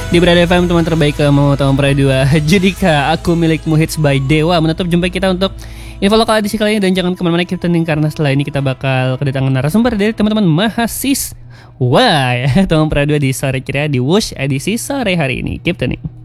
Di Berada FM, teman terbaik kamu, Tom Pradua Judika, Aku Milikmu Hits by Dewa menutup jumpa kita untuk info lokal edisi kali ini. Dan jangan kemana-mana, keep tuning, karena setelah ini kita bakal kedatangan narasumber dari teman-teman mahasiswa. Wah ya, Tom Pradua di sore ceria di Wush edisi sore hari ini. Keep tuning.